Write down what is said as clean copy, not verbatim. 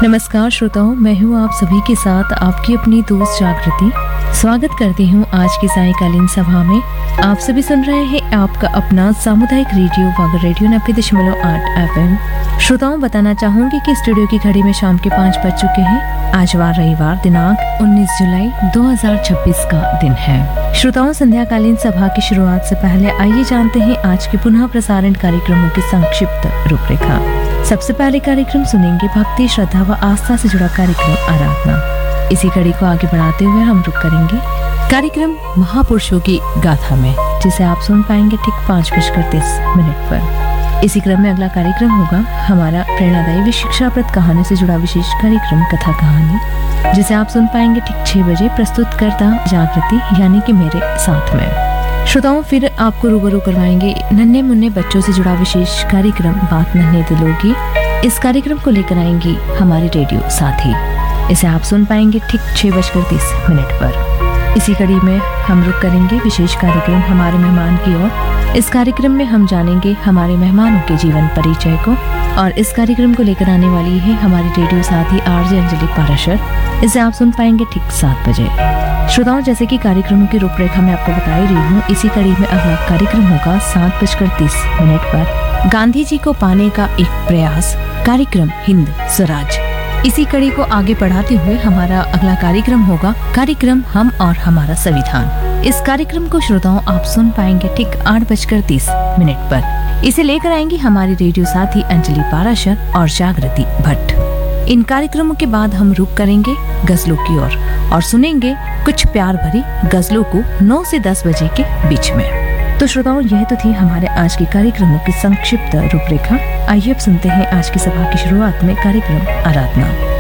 नमस्कार श्रोताओं, मैं हूँ आप सभी के साथ आपकी अपनी दोस्त जागृति। स्वागत करती हूँ आज की सायकालीन सभा में। आप सभी सुन रहे हैं आपका अपना सामुदायिक रेडियो वागर रेडियो 90.8 FM। श्रोताओं, बताना चाहूंगी कि स्टूडियो की घड़ी में शाम के 5 बज चुके हैं। आज वार रविवार दिनांक 19 जुलाई 2026 का दिन है। श्रोताओं, संध्याकालीन सभा की शुरुआत से पहले आइए जानते हैं आज के पुनः प्रसारण कार्यक्रमों की संक्षिप्त रूपरेखा। सबसे पहले कार्यक्रम सुनेंगे भक्ति, श्रद्धा व आस्था से जुड़ा कार्यक्रम आराधना। इसी कड़ी को आगे बढ़ाते हुए हम रुक करेंगे कार्यक्रम महापुरुषों की गाथा में, जिसे आप सुन पाएंगे ठीक 5:30 पर। इसी क्रम में अगला कार्यक्रम होगा हमारा प्रेरणादायी व शिक्षाप्रद कहानी से जुड़ा विशेष कार्यक्रम कथा कहानी, जिसे आप सुन पाएंगे ठीक 6 बजे। प्रस्तुत करता जागृति यानी कि मेरे साथ में। श्रोताओं, फिर आपको रूबरू करवाएंगे नन्हे मुन्ने बच्चों से जुड़ा विशेष कार्यक्रम बात नन्हे दिलों की। इस कार्यक्रम को लेकर आएंगी हमारे रेडियो साथी। इसे आप सुन पाएंगे ठीक 6:30 पर। इसी कड़ी में हम रुक करेंगे विशेष कार्यक्रम हमारे मेहमान की ओर। इस कार्यक्रम में हम जानेंगे हमारे मेहमानों के जीवन परिचय को, और इस कार्यक्रम को लेकर आने वाली है हमारी रेडियो साथी आरजे अंजलि पाराशर। इसे आप सुन पाएंगे ठीक 7 बजे। श्रोताओं, जैसे कि कार्यक्रमों की रूपरेखा में आपको बता ही रही हूँ, इसी कड़ी में अगला कार्यक्रम होगा 7:30 पर। गांधी जी को पाने का एक प्रयास, कार्यक्रम हिंद स्वराज। इसी कड़ी को आगे बढ़ाते हुए हमारा अगला कार्यक्रम होगा कार्यक्रम हम और हमारा संविधान। इस कार्यक्रम को श्रोताओं आप सुन पाएंगे ठीक 8:30 पर। इसे लेकर आएंगी हमारी रेडियो साथी अंजलि पाराशर और जागृति भट्ट। इन कार्यक्रमों के बाद हम रुक करेंगे गजलों की ओर और सुनेंगे कुछ प्यार भरी गजलों को 9 से 10 बजे के बीच में। तो श्रोताओं, यह तो थी हमारे आज के कार्यक्रमों की संक्षिप्त रूपरेखा। आइए अब सुनते हैं आज की सभा की शुरुआत में कार्यक्रम आराधना।